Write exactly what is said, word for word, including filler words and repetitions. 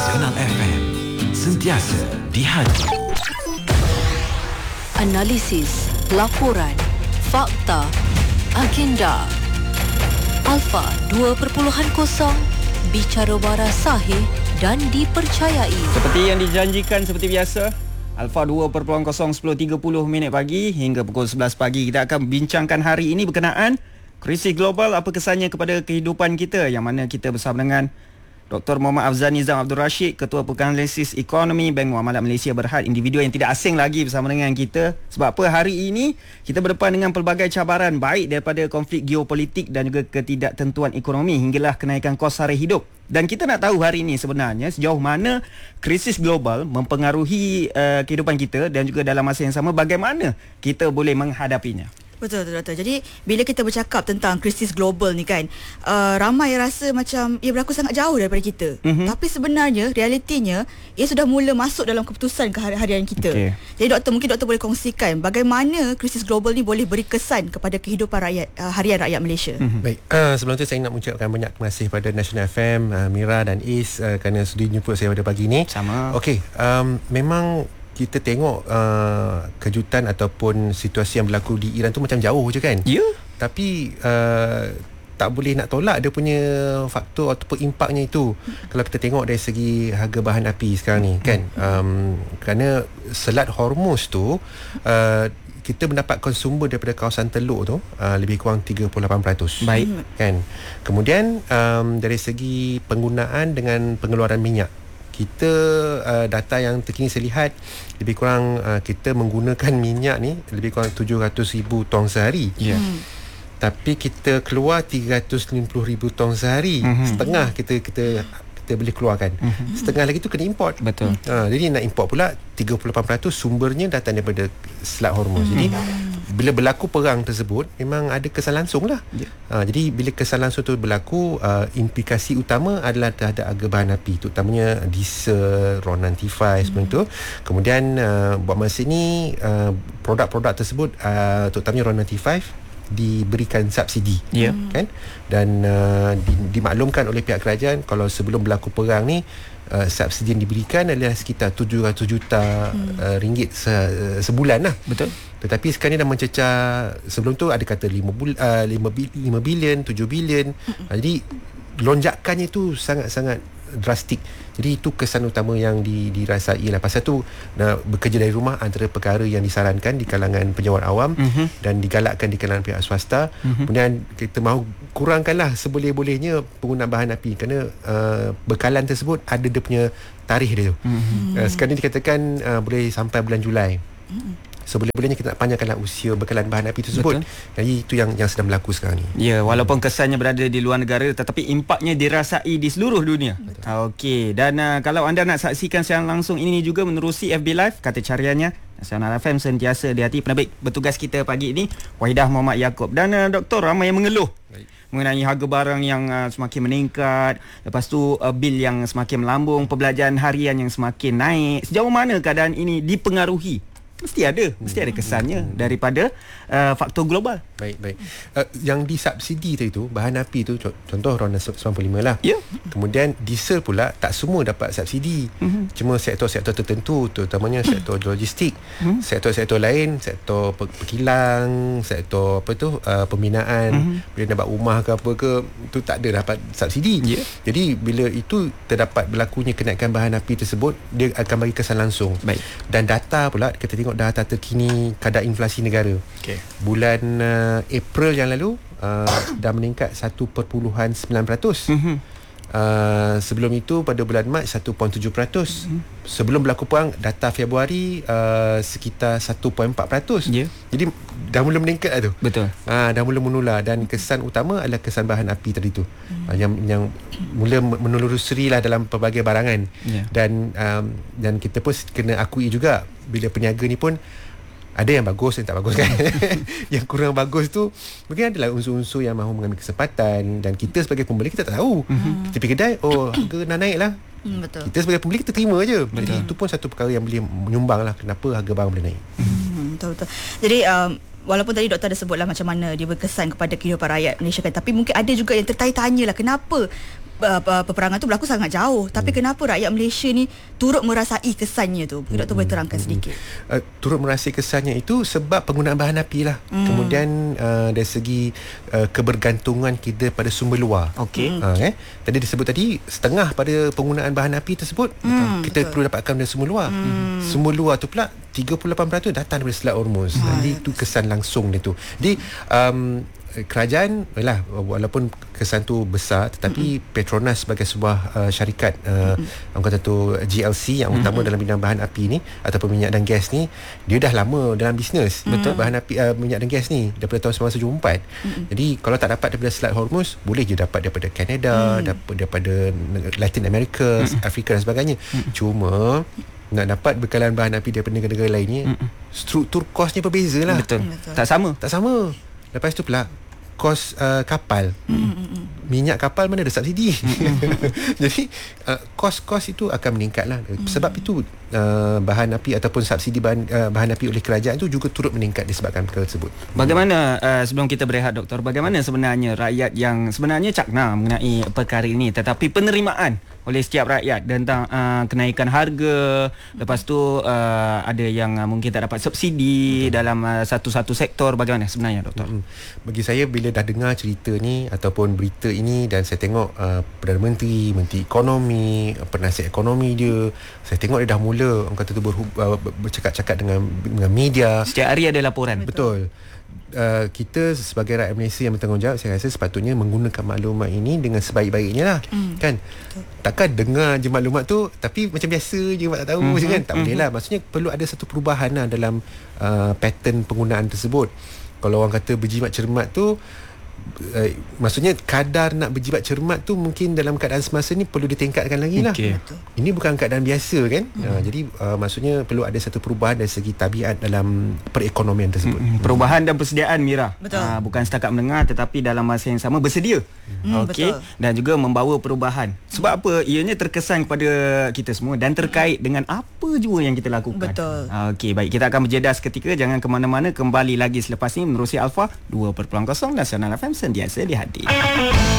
Nasional F M, sentiasa di hati. Analisis, laporan, fakta, agenda. Alpha dua perpuluhan kosong, bicara waras sahih dan dipercayai. Seperti yang dijanjikan seperti biasa, Alpha dua perpuluhan kosong sepuluh tiga puluh minit pagi hingga pukul sebelas pagi kita akan bincangkan hari ini berkenaan krisis global, apa kesannya kepada kehidupan kita, yang mana kita bersama dengan Doktor Muhammad Afzal Nizam Abdul Rashid, Ketua Penganalisis Ekonomi Bank Muamalat Malaysia Berhad, individu yang tidak asing lagi bersama dengan kita. Sebab apa, hari ini kita berdepan dengan pelbagai cabaran, baik daripada konflik geopolitik dan juga ketidaktentuan ekonomi hinggalah kenaikan kos sara hidup. Dan kita nak tahu hari ini sebenarnya sejauh mana krisis global mempengaruhi uh, kehidupan kita dan juga dalam masa yang sama bagaimana kita boleh menghadapinya. Betul, betul, betul. Jadi bila kita bercakap tentang krisis global ni kan, uh, ramai rasa macam ia berlaku sangat jauh daripada kita. Mm-hmm. Tapi sebenarnya realitinya ia sudah mula masuk dalam keputusan keharian kita. Okay. Jadi doktor, mungkin doktor boleh kongsikan bagaimana krisis global ni boleh beri kesan kepada kehidupan rakyat uh, harian rakyat Malaysia. Mm-hmm. Baik, uh, sebelum tu saya nak mengucapkan banyak terima kasih pada Nasional F M, uh, Mira dan Is uh, kerana sudi jemput saya pada pagi ni. Sama. Okey, um, memang kita tengok uh, kejutan ataupun situasi yang berlaku di Iran tu macam jauh je kan. Ya. Yeah. Tapi uh, tak boleh nak tolak dia punya faktor ataupun impaknya itu. Hmm. Kalau kita tengok dari segi harga bahan api sekarang ni kan. Um, kerana Selat Hormuz tu uh, kita mendapatkan sumber daripada kawasan Teluk tu uh, lebih kurang tiga puluh lapan peratus. Baik. Kan. Kemudian um, dari segi penggunaan dengan pengeluaran minyak, kita uh, data yang terkini saya lihat lebih kurang uh, kita menggunakan minyak ni lebih kurang tujuh ratus ribu tong sehari. Yeah. Hmm. Tapi kita keluar tiga ratus lima puluh ribu tong sehari. Mm-hmm. Setengah kita kita kita boleh keluarkan. Mm-hmm. Setengah lagi tu kena import. Betul. Uh, jadi nak import pula tiga puluh lapan peratus sumbernya datang daripada Selat Hormuz. Mm-hmm. Jadi bila berlaku perang tersebut memang ada kesan langsung lah. Yeah. Uh, jadi bila kesan langsung tu berlaku, uh, implikasi utama adalah terhadap harga bahan api, terutamanya diesel, RON sembilan puluh lima sebelum tu. Kemudian uh, buat masa ni uh, produk-produk tersebut uh, terutamanya RON sembilan puluh lima diberikan subsidi. Yeah. Kan? Dan uh, di, dimaklumkan oleh pihak kerajaan kalau sebelum berlaku perang ni Uh, subsidi yang diberikan adalah sekitar tujuh ratus juta hmm. uh, ringgit se, uh, sebulan lah. Betul. Tetapi sekarang ni dah mencecah, sebelum tu ada kata lima bilion, tujuh bilion. Hmm. Uh, jadi lonjakannya tu sangat-sangat drastik. Jadi itu kesan utama yang di, dirasai lah. Pasal tu nak bekerja dari rumah antara perkara yang disarankan di kalangan penjawat awam mm-hmm. dan digalakkan di kalangan pihak swasta. Mm-hmm. Kemudian kita mahu kurangkanlah seboleh-bolehnya penggunaan bahan api kerana uh, bekalan tersebut ada dia punya tarikh dia tu. Mm-hmm. Uh, sekarang ni dikatakan uh, boleh sampai bulan Julai. Mm-hmm. So boleh-bolehnya kita nak panjangkanlah usia bekalan bahan api tersebut. Betul. Jadi itu yang yang sedang berlaku sekarang ni. Ya, walaupun kesannya berada di luar negara tetapi impaknya dirasai di seluruh dunia. Okey, dan uh, kalau anda nak saksikan secara langsung ini juga menerusi F B Live, kata cariannya Nasional F M, sentiasa di hati. Penerbit bertugas kita pagi ini Wahidah Muhammad Yaakob. Dan uh, doktor, ramai yang mengeluh Baik. mengenai harga barang yang uh, semakin meningkat, lepas tu uh, bil yang semakin melambung, pembelanjaan harian yang semakin naik. Sejauh mana keadaan ini dipengaruhi? Mesti ada, mesti ada kesannya hmm. daripada uh, faktor global. Baik, baik. Uh, yang disubsidi tadi tu, bahan api tu, contoh RON sembilan puluh lima lah. Ya. Kemudian diesel pula tak semua dapat subsidi. Mm-hmm. Cuma sektor-sektor tertentu, terutamanya sektor logistik. Mm-hmm. Sektor-sektor lain, sektor perkilang, sektor apa tu, uh, pembinaan, mm-hmm. bila nak buat rumah ke apa ke, tu tak ada dapat subsidi. Yeah. Jadi bila itu terdapat berlakunya kenaikan bahan api tersebut, dia akan bagi kesan langsung. Baik. Dan data pula, kita tengok data terkini kadar inflasi negara. Okay. Bulan uh, April yang lalu uh, dah meningkat satu perpuluhan sembilan peratus. Mm-hmm. Uh, sebelum itu pada bulan Mac satu perpuluhan tujuh peratus. Mm-hmm. Sebelum berlaku perang data Februari uh, sekitar satu perpuluhan empat peratus. Yeah. Jadi dah mula meningkat lah tu. Betul. Uh, dah mula menular dan kesan utama adalah kesan bahan api tadi tu. Mm. Uh, yang yang mula menelusuri lah dalam pelbagai barangan. Yeah. Dan um, dan kita pun kena akui juga bila peniaga ni pun ada yang bagus dan tak bagus kan. Yang kurang bagus tu mungkin adalah unsur-unsur yang mahu mengambil kesempatan, dan kita sebagai pembeli kita tak tahu. Mm-hmm. Kita pergi kedai, oh harga nak naik lah. Mm, betul. Kita sebagai pembeli kita terima je. Betul. Jadi itu pun satu perkara yang boleh menyumbang lah kenapa harga barang boleh naik. Mm, betul betul. Jadi um, walaupun tadi doktor ada sebutlah macam mana dia berkesan kepada kehidupan rakyat Malaysia kan, tapi mungkin ada juga yang tertanya-tanya lah kenapa uh, peperangan tu berlaku sangat jauh. Tapi kenapa rakyat Malaysia ni turut merasai kesannya tu? Mungkin Doktor boleh terangkan sedikit. Uh, turut merasai kesannya itu sebab penggunaan bahan api lah. Hmm. Kemudian uh, dari segi uh, kebergantungan kita pada sumber luar. Okey. Uh, eh? Tadi disebut tadi setengah pada penggunaan bahan api tersebut hmm, kita betul. perlu dapatkan dari sumber luar. Hmm. Sumber luar tu pula tiga puluh lapan peratus datang daripada Selat Hormuz. Hmm. Jadi itu kesan langsung dia tu. Jadi um, kerajaan yalah, walaupun kesan tu besar tetapi mm-hmm. Petronas sebagai sebuah uh, syarikat uh, mm-hmm. orang kata tu G L C yang utama mm-hmm. dalam bidang bahan api ni ataupun minyak dan gas ni, dia dah lama dalam bisnes betul bahan api uh, minyak dan gas ni daripada tahun sembilan belas tujuh puluh empat. Mm-hmm. Jadi kalau tak dapat daripada Selat Hormuz, boleh je dapat daripada Canada, mm. dapat daripada Latin America, mm-hmm. Afrika dan sebagainya. Mm-hmm. Cuma nak dapat bekalan bahan api daripada negara-negara lain ni, mm-hmm. struktur kosnya berbeza lah. Betul. Betul. Tak sama. Tak sama. Lepas tu pula kos uh, kapal. Mm-hmm. Minyak kapal mana ada subsidi. Mm-hmm. Jadi uh, kos-kos itu akan meningkat lah. Mm-hmm. Sebab itu uh, bahan api ataupun subsidi bahan, uh, bahan api oleh kerajaan itu juga turut meningkat disebabkan perkara tersebut. Bagaimana uh, sebelum kita berehat Doktor, bagaimana sebenarnya rakyat yang sebenarnya cakna mengenai perkara ini tetapi penerimaan oleh setiap rakyat tentang uh, kenaikan harga, lepas tu uh, ada yang uh, mungkin tak dapat subsidi betul. dalam uh, satu-satu sektor, bagaimana sebenarnya Doktor? Hmm. Bagi saya bila dah dengar cerita ni ataupun berita ini dan saya tengok uh, Perdana Menteri, Menteri Ekonomi, penasihat ekonomi dia, saya tengok dia dah mula orang kata tu berhub, uh, bercakap-cakap dengan dengan media. Setiap hari ada laporan. Betul. Uh, kita sebagai rakyat Malaysia yang bertanggungjawab, saya rasa sepatutnya menggunakan maklumat ini dengan sebaik-baiknya lah. Mm. Kan? Betul. Takkan dengar je maklumat tu tapi macam biasa je, tak tahu mm-hmm. je kan? Tak mm-hmm. boleh lah. Maksudnya perlu ada satu perubahan lah dalam uh, pattern penggunaan tersebut. Kalau orang kata berjimat cermat tu, Uh, maksudnya kadar nak berjibat cermat tu mungkin dalam keadaan semasa ni perlu ditingkatkan lagi lah. Okay. Ini bukan keadaan biasa kan. hmm. uh, Jadi uh, maksudnya perlu ada satu perubahan dari segi tabiat dalam perekonomian tersebut. hmm. Perubahan dan persediaan, Mira. uh, Bukan setakat mendengar tetapi dalam masa yang sama bersedia. hmm. Okey. Dan juga membawa perubahan. Sebab apa? Ianya terkesan kepada kita semua dan terkait dengan apa jua yang kita lakukan. Betul. uh, Okey, baik, kita akan berjeda seketika. Jangan ke mana-mana, kembali lagi selepas ini menerusi Alpha dua perpuluhan kosong Nasional F M sentiasa di hati.